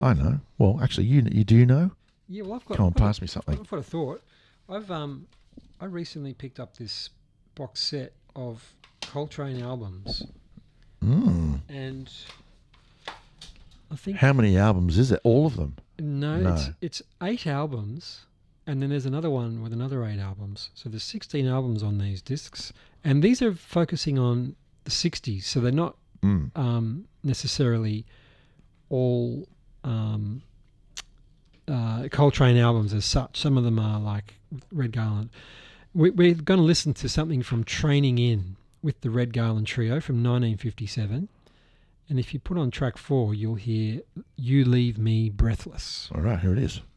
I know. Well, actually, you do know? Yeah, well, I've got. Come on, I've got pass me something. I've got a thought. I recently picked up this box set of Coltrane albums, Mm. and I think How many albums is it? All of them? no, No. it's 8 albums, and then there's another one with another 8 albums. So there's 16 albums on these discs, and these are focusing on the 60s. So they're not Mm. necessarily all Coltrane albums as such. Some of them are like Red Garland. We're going to listen to something from Training In with the Red Garland Trio from 1957. And if you put on track 4, you'll hear You Leave Me Breathless. All right, here it is.